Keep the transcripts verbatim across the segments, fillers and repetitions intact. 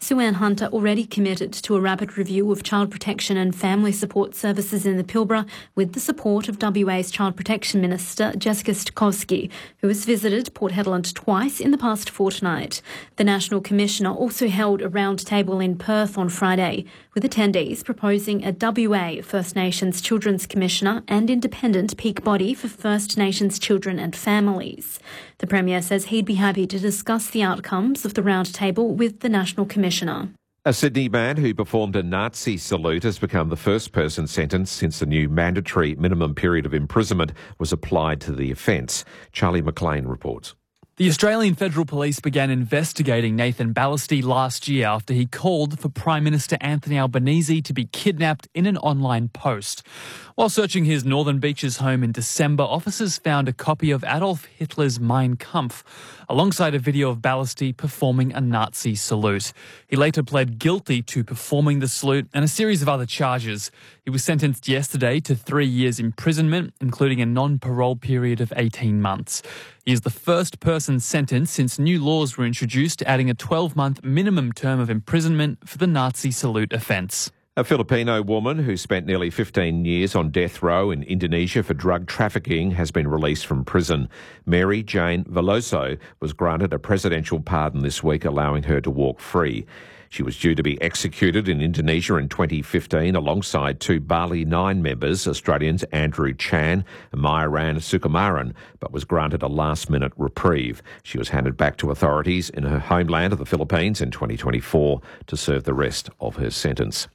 Sue-Ann Hunter already committed to a rapid review of child protection and family support services in the Pilbara with the support of W A's Child Protection Minister Jessica Stokowski, who has visited Port Hedland twice in the past fortnight. The National Commissioner also held a roundtable in Perth on Friday, with attendees proposing a W A First Nations Children's Commissioner and independent peak body for First Nations children and families. The Premier says he'd be happy to discuss the outcomes of the roundtable with the National Commissioner. A Sydney man who performed a Nazi salute has become the first person sentenced since the new mandatory minimum period of imprisonment was applied to the offence. Charlie McLean reports. The Australian Federal Police began investigating Nathan Ballasty last year after he called for Prime Minister Anthony Albanese to be kidnapped in an online post. While searching his Northern Beaches home in December, officers found a copy of Adolf Hitler's Mein Kampf, alongside a video of Ballasty performing a Nazi salute. He later pled guilty to performing the salute and a series of other charges. He was sentenced yesterday to three years imprisonment, including a non-parole period of eighteen months. He is the first person sentenced since new laws were introduced, adding a twelve-month minimum term of imprisonment for the Nazi salute offence. A Filipino woman who spent nearly fifteen years on death row in Indonesia for drug trafficking has been released from prison. Mary Jane Veloso was granted a presidential pardon this week, allowing her to walk free. She was due to be executed in Indonesia in twenty fifteen alongside two Bali Nine members, Australians Andrew Chan and Myran Sukumaran, but was granted a last-minute reprieve. She was handed back to authorities in her homeland of the Philippines in twenty twenty-four to serve the rest of her sentence.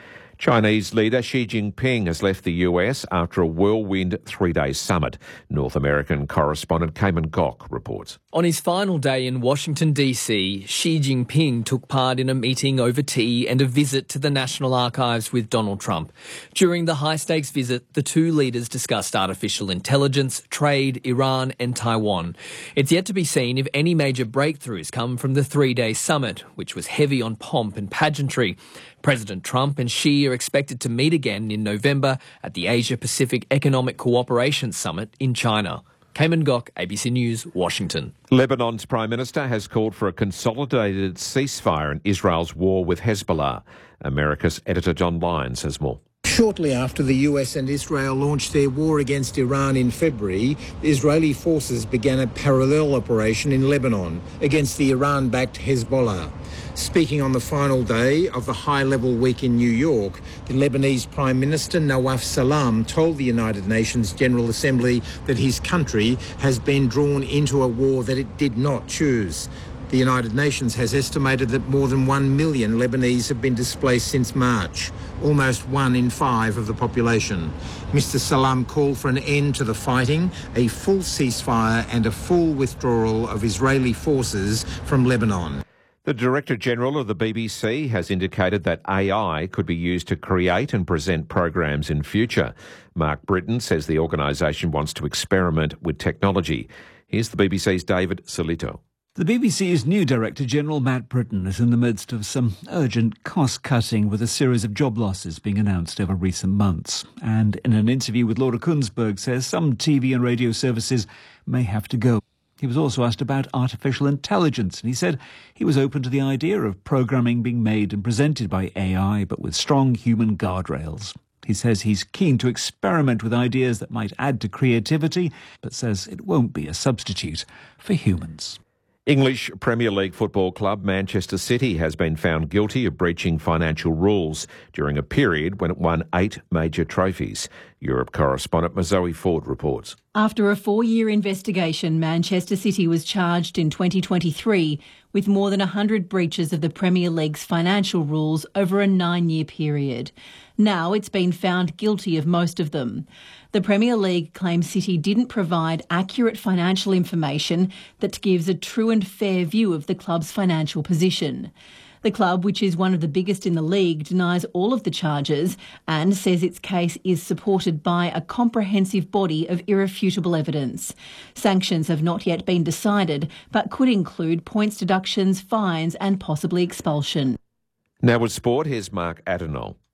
Chinese leader Xi Jinping has left the U S after a whirlwind three-day summit. North American correspondent Cayman Gok reports. On his final day in Washington, D C, Xi Jinping took part in a meeting over tea and a visit to the National Archives with Donald Trump. During the high-stakes visit, the two leaders discussed artificial intelligence, trade, Iran and Taiwan. It's yet to be seen if any major breakthroughs come from the three-day summit, which was heavy on pomp and pageantry. President Trump and Xi are expected to meet again in November at the Asia-Pacific Economic Cooperation Summit in China. Cayman Gok, A B C News, Washington. Lebanon's Prime Minister has called for a consolidated ceasefire in Israel's war with Hezbollah. America's editor John Lyons has more. Shortly after the U S and Israel launched their war against Iran in February, Israeli forces began a parallel operation in Lebanon against the Iran-backed Hezbollah. Speaking on the final day of the high-level week in New York, the Lebanese Prime Minister Nawaf Salam told the United Nations General Assembly that his country has been drawn into a war that it did not choose. The United Nations has estimated that more than one million Lebanese have been displaced since March, almost one in five of the population. Mister Salam called for an end to the fighting, a full ceasefire and a full withdrawal of Israeli forces from Lebanon. The Director General of the B B C has indicated that A I could be used to create and present programs in future. Mark Britton says the organisation wants to experiment with technology. Here's the B B C's David Solito. The B B C's new Director General, Matt Britton, is in the midst of some urgent cost-cutting, with a series of job losses being announced over recent months. And in an interview with Laura Kunsberg, says some T V and radio services may have to go. He was also asked about artificial intelligence, and he said he was open to the idea of programming being made and presented by A I, but with strong human guardrails. He says he's keen to experiment with ideas that might add to creativity, but says it won't be a substitute for humans. English Premier League football club Manchester City has been found guilty of breaching financial rules during a period when it won eight major trophies. Europe correspondent Mazoe Ford reports. After a four-year investigation, Manchester City was charged in twenty twenty-three with more than one hundred breaches of the Premier League's financial rules over a nine-year period. Now it's been found guilty of most of them. The Premier League claims City didn't provide accurate financial information that gives a true and fair view of the club's financial position. The club, which is one of the biggest in the league, denies all of the charges and says its case is supported by a comprehensive body of irrefutable evidence. Sanctions have not yet been decided, but could include points deductions, fines and possibly expulsion. Now with sport, here's Mark Adenol.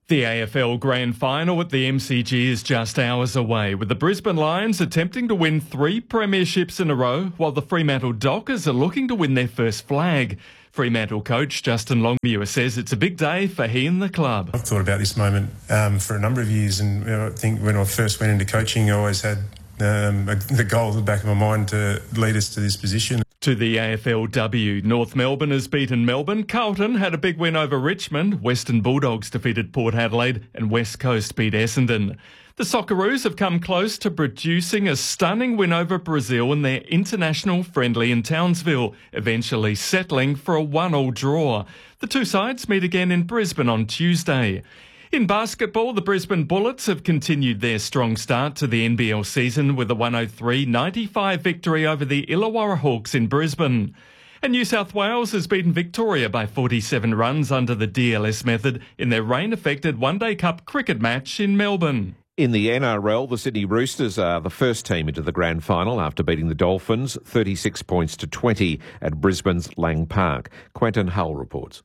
The A F L Grand Final at the M C G is just hours away, with the Brisbane Lions attempting to win three premierships in a row, while the Fremantle Dockers are looking to win their first flag. Fremantle coach Justin Longmuir says it's a big day for he and the club. I've thought about this moment um, for a number of years, and you know, I think when I first went into coaching, I always had um, a, the goal at the back of my mind to lead us to this position. To the A F L W, North Melbourne has beaten Melbourne, Carlton had a big win over Richmond, Western Bulldogs defeated Port Adelaide and West Coast beat Essendon. The Socceroos have come close to producing a stunning win over Brazil in their international friendly in Townsville, eventually settling for a one-all draw. The two sides meet again in Brisbane on Tuesday. In basketball, the Brisbane Bullets have continued their strong start to the N B L season with a one oh three ninety-five victory over the Illawarra Hawks in Brisbane. And New South Wales has beaten Victoria by forty-seven runs under the D L S method in their rain-affected One Day Cup cricket match in Melbourne. In the N R L, the Sydney Roosters are the first team into the grand final after beating the Dolphins thirty-six points to twenty at Brisbane's Lang Park. Quentin Hull reports.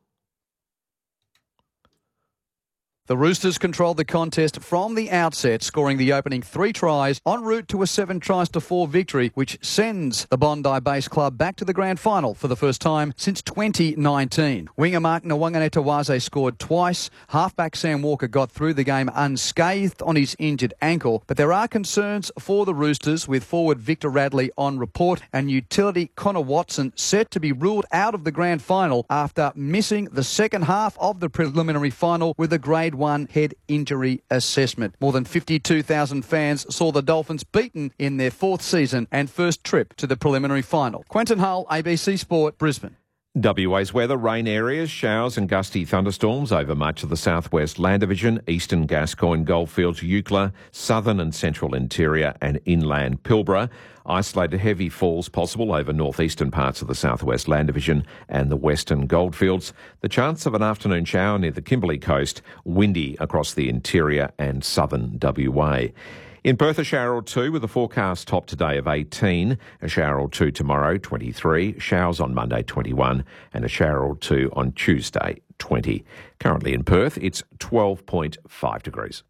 The Roosters controlled the contest from the outset, scoring the opening three tries en route to a seven tries to four victory, which sends the Bondi-based club back to the grand final for the first time since twenty nineteen. Winger Mark Nwanganetawase scored twice. Halfback Sam Walker got through the game unscathed on his injured ankle, but there are concerns for the Roosters, with forward Victor Radley on report and utility Connor Watson set to be ruled out of the grand final after missing the second half of the preliminary final with a grade one head injury assessment. More than fifty-two thousand fans saw the Dolphins beaten in their fourth season and first trip to the preliminary final. Quentin Hull, A B C Sport, Brisbane. W A's weather, rain areas, showers and gusty thunderstorms over much of the southwest Land Division, eastern Gascoyne, Goldfields, Eucla, southern and central interior and inland Pilbara. Isolated heavy falls possible over northeastern parts of the southwest Land Division and the western Goldfields. The chance of an afternoon shower near the Kimberley coast, windy across the interior and southern W A. In Perth, a shower or two with a forecast top today of eighteen, a shower or two tomorrow, twenty-three, showers on Monday, twenty-one, and a shower or two on Tuesday, twenty. Currently in Perth, it's twelve point five degrees.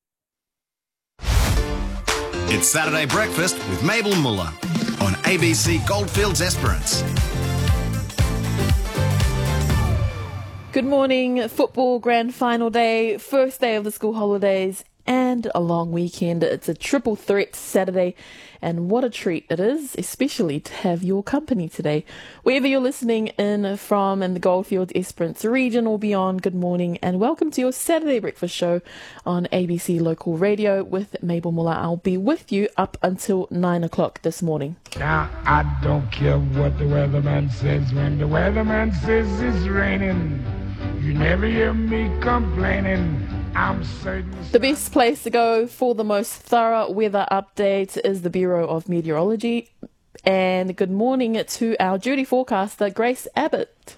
It's Saturday Breakfast with Mabel Muller on A B C Goldfields Esperance. Good morning. Football grand final day, first day of the school holidays and a long weekend. It's a triple threat Saturday, and what a treat it is, especially to have your company today. Wherever you're listening in from in the Goldfields Esperance region or beyond, good morning and welcome to your Saturday breakfast show on A B C Local Radio with Mabel Muller. I'll be with you up until nine o'clock this morning. Now, I don't care what the weatherman says. When the weatherman says it's raining, you never hear me complaining. I'm certain. The best place to go for the most thorough weather update is the Bureau of Meteorology. And good morning to our duty forecaster, Grace Abbott.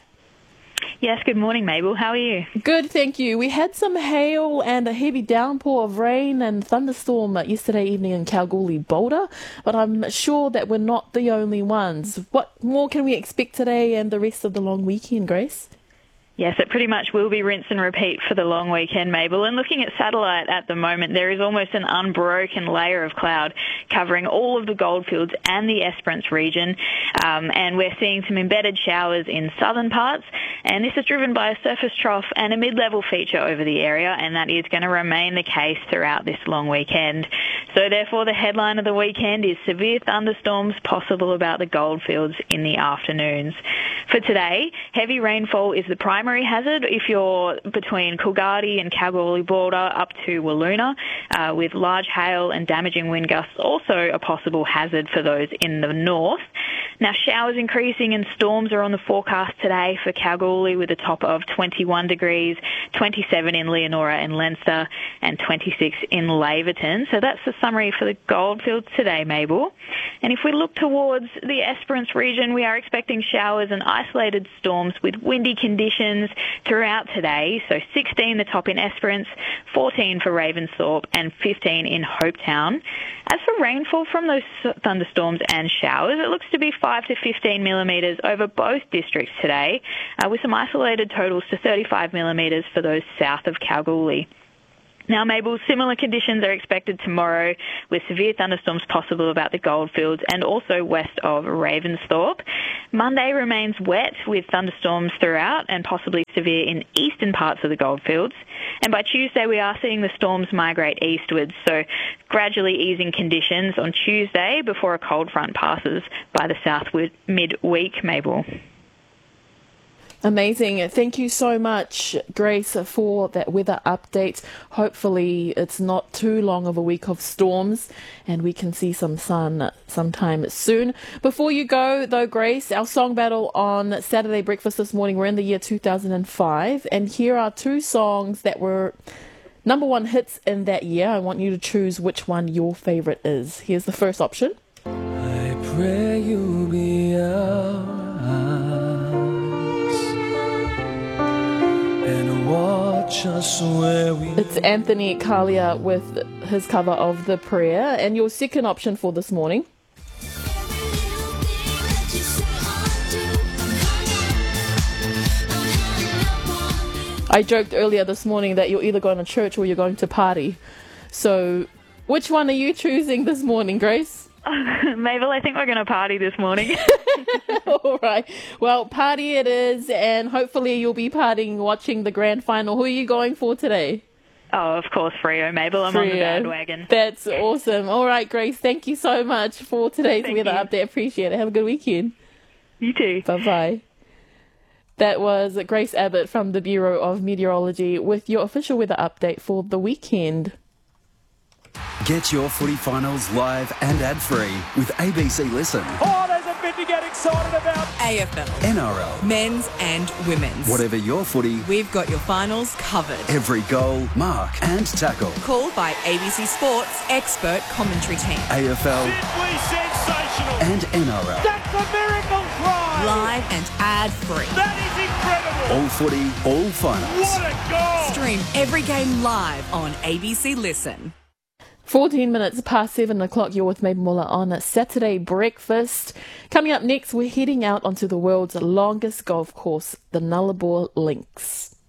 Yes, good morning, Mabel. How are you? Good, thank you. We had some hail and a heavy downpour of rain and thunderstorm yesterday evening in Kalgoorlie, Boulder, but I'm sure that we're not the only ones. What more can we expect today and the rest of the long weekend, Grace? Yes, it pretty much will be rinse and repeat for the long weekend, Mabel. And looking at satellite at the moment, there is almost an unbroken layer of cloud covering all of the Goldfields and the Esperance region. Um, and we're seeing some embedded showers in southern parts. And this is driven by a surface trough and a mid-level feature over the area. And that is going to remain the case throughout this long weekend. So therefore, the headline of the weekend is severe thunderstorms possible about the Goldfields in the afternoons. For today, heavy rainfall is the primary hazard if you're between Coolgardie and Kalgoorlie border up to Wiluna, uh, with large hail and damaging wind gusts also a possible hazard for those in the north. Now, showers increasing and storms are on the forecast today for Kalgoorlie with a top of twenty-one degrees, twenty-seven in Leonora and Leinster, and twenty-six in Laverton. So that's the summary for the Goldfields today, Mabel. And if we look towards the Esperance region, we are expecting showers and isolated storms with windy conditions throughout today. So sixteen the top in Esperance, fourteen for Ravensthorpe, and fifteen in Hopetown. As for rainfall from those thunderstorms and showers, it looks to be five to fifteen millimetres over both districts today, uh, with some isolated totals to thirty-five millimetres for those south of Kalgoorlie. Now, Mabel, similar conditions are expected tomorrow, with severe thunderstorms possible about the Goldfields and also west of Ravensthorpe. Monday remains wet with thunderstorms throughout and possibly severe in eastern parts of the Goldfields. And by Tuesday, we are seeing the storms migrate eastwards, so gradually easing conditions on Tuesday before a cold front passes by the south midweek, Mabel. Amazing. Thank you so much, Grace, for that weather update. Hopefully it's not too long of a week of storms and we can see some sun sometime soon. Before you go, though, Grace, our song battle on Saturday Breakfast this morning, we're in the year two thousand five, and here are two songs that were number one hits in that year. I want you to choose which one your favourite is. Here's the first option. I pray you'll be ours. Watch us where we It's Anthony Kalia with his cover of The Prayer. And your second option for this morning. I joked earlier this morning that you're either going to church or you're going to party. So which one are you choosing this morning, Grace? Mabel, I think we're going to party this morning. All right. Well, party it is, and hopefully you'll be partying watching the grand final. Who are you going for today? Oh, of course, Freo, Mabel. I'm Freo. On the bandwagon. That's awesome. All right, Grace, thank you so much for today's thank weather you. update. Appreciate it. Have a good weekend. You too. Bye-bye. That was Grace Abbott from the Bureau of Meteorology with your official weather update for the weekend. Get your footy finals live and ad-free with A B C Listen. Oh, there's a bit to get excited about. A F L. N R L. Men's and women's. Whatever your footy, we've got your finals covered. Every goal, mark and tackle. Called by A B C Sports expert commentary team. A F L. Simply sensational. And N R L. That's a miracle try. Live and ad-free. That is incredible. All footy, all finals. What a goal. Stream every game live on A B C Listen. fourteen minutes past seven o'clock, you're with Mabel Muller on a Saturday Breakfast. Coming up next, we're heading out onto the world's longest golf course, the Nullarbor Links.